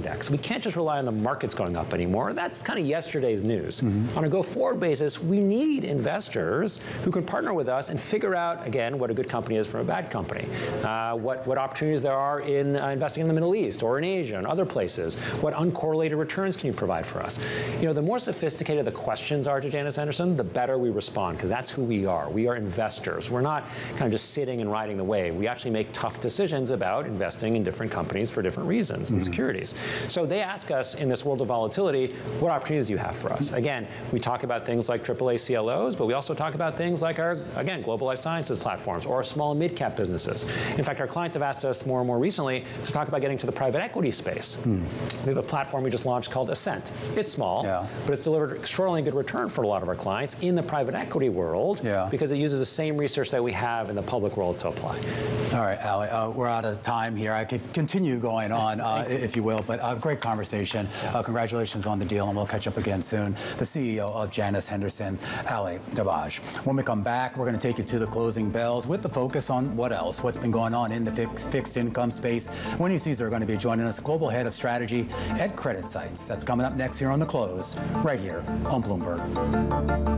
index. We can't just rely on the markets going up anymore. That's kind of yesterday's news. On a go-forward basis, we need investors who can partner with us and figure out, again, what a good company is from a bad company, what opportunities there are in investing in the Middle East or in Asia and other places, what uncorrelated returns can you provide for us. You know, the more sophisticated the questions are to Janus Henderson, the better we respond, because that's who we are. We are investors. We're not kind of just sitting and riding the wave. We actually make tough decisions about investing in different companies for different reasons and securities. So they ask us, in this world of volatility, what opportunities do you have for us? Again, we talk about things like AAA CLOs, but we also talk about things like our, again, global life sciences platforms or our small and mid-cap businesses. In fact, our clients have asked us more and more recently to talk about getting to the private equity space. We have a platform we just launched called Ascent. It's small, but it's delivered extraordinarily good return for a lot of our clients in the private equity world because it uses the same research that we have in the public world to apply. All right, Ali, we're out of time here. I could continue going on, if you will, but great conversation. Congratulations on the deal, and we'll catch up again soon. The CEO of Janus Henderson, Ali Dibadj. When we come back, we're going to take you to the closing bells with the focus on what else, what's been going on in the fixed income space. Winnie Cisar are going to be joining us, Global Head of Strategy at CreditSights. That's coming up next here on The Close, right here on Bloomberg.